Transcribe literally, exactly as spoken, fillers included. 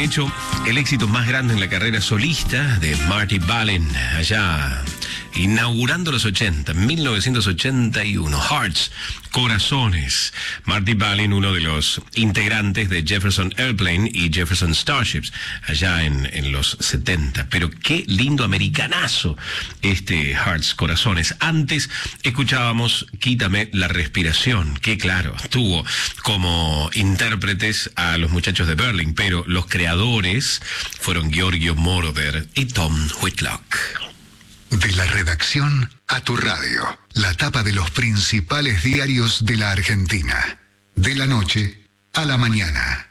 hecho el éxito más grande en la carrera solista de Marty Balin, allá inaugurando los ochenta, mil novecientos ochenta y uno. Hearts, Corazones. Marty Balin, uno de los integrantes de Jefferson Airplane y Jefferson Starships, allá en, en los setenta. Pero qué lindo americanazo este Hearts, Corazones. Antes escuchábamos Quítame la respiración, que claro, tuvo como intérpretes a los muchachos de Berlin, pero los creadores fueron Giorgio Moroder y Tom Whitlock. De la redacción a tu radio, la tapa de los principales diarios de la Argentina. De la noche a la mañana.